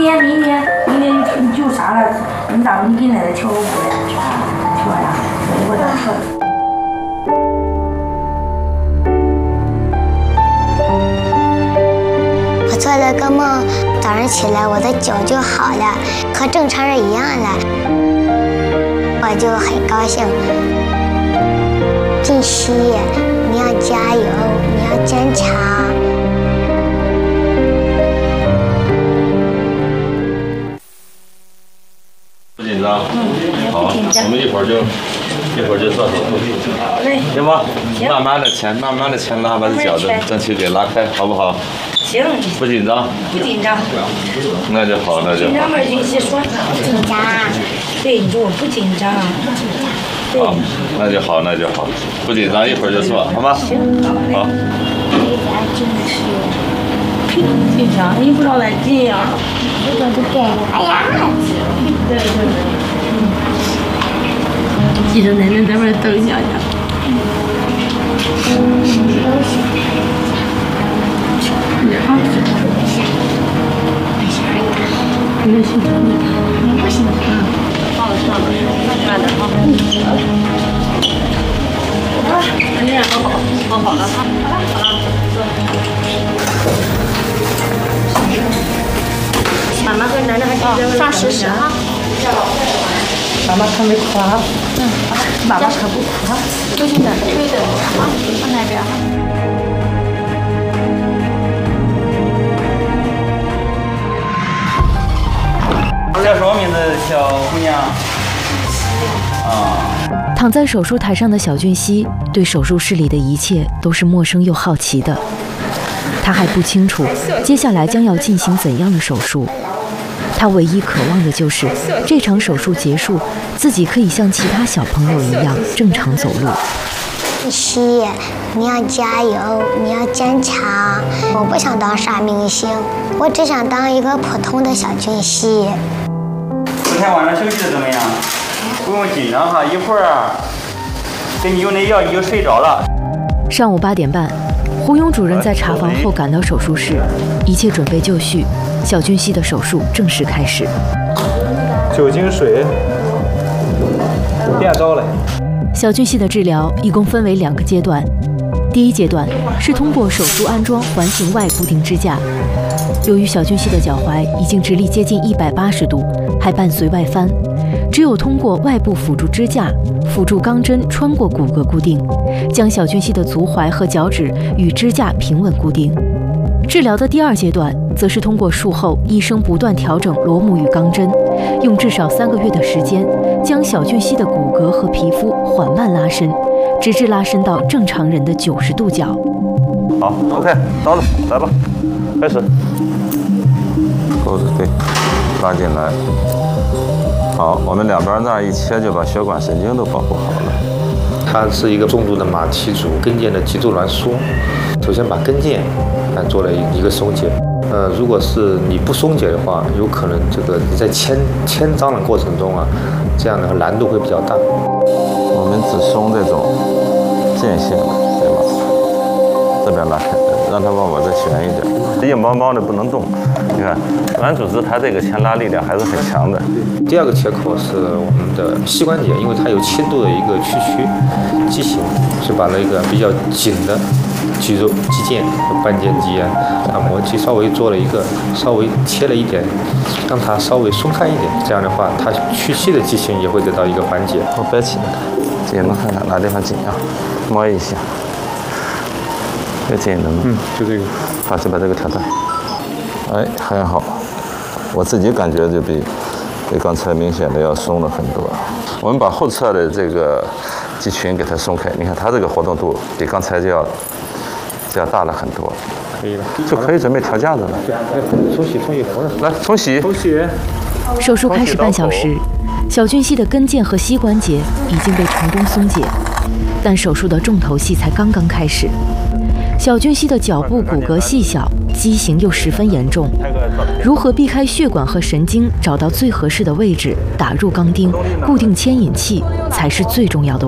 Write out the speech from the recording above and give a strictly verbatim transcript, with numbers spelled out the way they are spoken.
年明年明年你就啥了？你咋你给奶奶跳个舞来？跳呀，我咋跳？ 我做了个梦，早上起来我的脚就好了，和正常人一样了，我就很高兴。俊熙，你要加油，你要坚强。 不紧张，嗯，好，我们一会儿就一会儿就做手术， 好嘞， 行吧？慢慢的牵，慢慢的牵拉，把这脚的正气给拉开，好不好？ 行， 不紧张， 不紧张， 那就好，那就好。 紧张吗？俊熙说不紧张。 对，你说我不紧张。 好，那就好，那就好，不紧张，一会儿就做，好吗？ 行，好。 好。 紧张，你不让来紧呀？ 我都给，哎呀！ 对对对。记着奶奶在外等一下去。好。你的心疼你。 不心疼。 好了，算了，慢点啊。好了，那这样好好，好好了哈。好了，好了，走。妈妈和奶奶还记得上十十哈。妈妈可没哭啊。嗯。妈妈可不哭啊。就现在对的啊，放那边哈。 叫什么名字？小姑娘。啊。 躺在手术台上的小俊熙对手术室里的一切都是陌生又好奇的。他还不清楚接下来将要进行怎样的手术。他唯一渴望的就是这场手术结束，自己可以像其他小朋友一样正常走路。 俊熙，你要加油，你要坚强。我不想当啥明星，我只想当一个普通的小俊熙。 昨天晚上休息的怎么样？不用紧张哈，一会儿给你用那药你就睡着了。 上午八点半，胡勇主任在查房后赶到手术室，一切准备就绪，小俊熙的手术正式开始。 酒精水变高了。 小俊熙的治疗一共分为两个阶段，第一阶段是通过手术安装环形外固定支架。由于小俊熙的脚踝已经直立接近一百八十度，还伴随外翻，只有通过外部辅助支架、辅助钢针穿过骨骼固定，将小俊熙的足踝和脚趾与支架平稳固定。治疗的第二阶段，则是通过术后医生不断调整螺母与钢针，用至少三个月的时间，将小俊熙的骨骼和皮肤缓慢拉伸，直至拉伸到正常人的九十度角。 好 ，OK， 到了，来吧，开始。钩子对，拉进来。好，我们两边那儿一切就把血管神经都保护好了。 它是一个重度的马蹄组跟腱的脊柱挛缩，首先把跟腱啊做了一个松解。呃，如果是你不松解的话，有可能这个你在牵牵张的过程中啊，这样的难度会比较大。 我们只松这种间性的，对吧？这边拉开，让它往我这旋一点，硬邦邦的不能动。你看，软组织它这个牵拉力量还是很强的。 第二个切口是我们的膝关节，因为它有轻度的一个屈曲畸形，是把那个比较紧的肌肉肌腱和半腱肌啊按摩肌稍微做了一个稍微切了一点，让它稍微松开一点，这样的话它屈膝的畸形也会得到一个缓解。 我掰起来，紧了看看哪地方紧啊，摸一下，这紧的吗？ 嗯，就这个。 好，就把这个调断。哎，很好，我自己感觉就比比刚才明显的要松了很多。我们把后侧的这个肌群给它松开，你看它这个活动度比刚才就要就要大了很多。 可以了， 就可以准备调架子了。 冲洗冲洗头了， 来冲洗。 冲洗。 手术开始半小时，小俊熙的跟腱和膝关节已经被成功松解，但手术的重头戏才刚刚开始。小俊熙的脚部骨骼细小，畸形又十分严重，如何避开血管和神经，找到最合适的位置，打入钢钉，固定牵引器，才是最重要的。